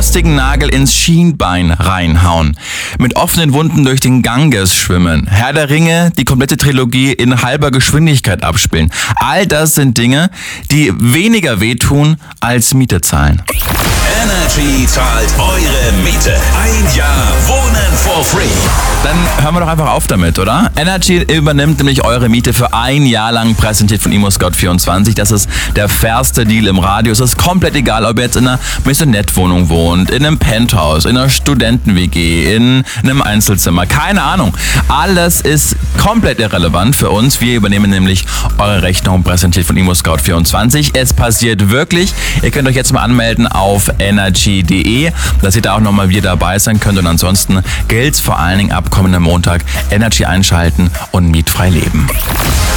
rostigen Nagel ins Schienbein reinhauen, mit offenen Wunden durch den Ganges schwimmen, Herr der Ringe, die komplette Trilogie in halber Geschwindigkeit abspielen. All das sind Dinge, die weniger wehtun als Miete zahlen. Energy zahlt eure Miete. Ein Jahr Wohnen for free. Dann hören wir doch einfach auf damit, oder? Energy übernimmt nämlich eure Miete für ein Jahr lang, präsentiert von ImmoScout24. Das ist der fairste Deal im Radius. Es ist komplett egal, ob ihr jetzt in einer Maisonette-Wohnung wohnt, in einem Penthouse, in einer Studenten-WG, in einem Einzelzimmer. Keine Ahnung. Alles ist komplett irrelevant für uns. Wir übernehmen nämlich eure Rechnung, präsentiert von ImmoScout24. Es passiert wirklich. Ihr könnt euch jetzt mal anmelden auf energy.de, dass ihr da auch nochmal wieder dabei sein könnt. Und ansonsten gilt vor allen Dingen ab kommenden Montag Energy einschalten und mietfrei leben.